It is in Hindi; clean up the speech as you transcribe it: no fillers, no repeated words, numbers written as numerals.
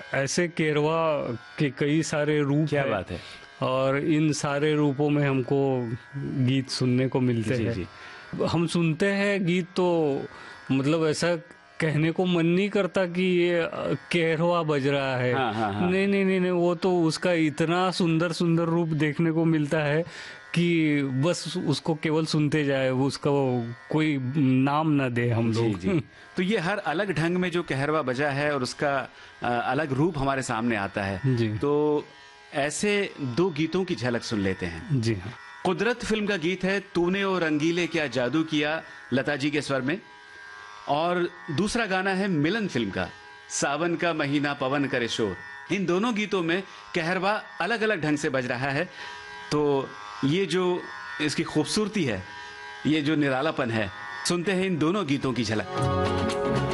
ऐसे केरवा के कई सारे रूप क्या है बात है। और इन सारे रूपों में हमको गीत सुनने को मिलते जी, हैं। जी। हम सुनते हैं गीत तो मतलब ऐसा कहने को मन नहीं करता कि ये केरवा बज रहा है। हाँ, हाँ, हाँ। नहीं नहीं नहीं नहीं, वो तो उसका इतना सुंदर सुंदर रूप देखने को मिलता है कि बस उसको केवल सुनते जाए, उसका कोई नाम ना दे हम जी, लोग। जी। तो ये हर अलग ढंग में जो कहरवा बजा है और उसका अलग रूप हमारे सामने आता है। जी। तो ऐसे 2 गीतों की झलक सुन लेते हैं। जी हाँ। कुदरत फिल्म का गीत है तूने ओ रंगीले क्या जादू किया, लता जी के स्वर में। और दूसरा गाना है मिलन फिल्म का, सावन का महीना पवन करे शोर। इन दोनों गीतों में कहरवा अलग अलग ढंग से बज रहा है। तो ये जो इसकी खूबसूरती है, ये जो निरालापन है, सुनते हैं इन दोनों गीतों की झलक।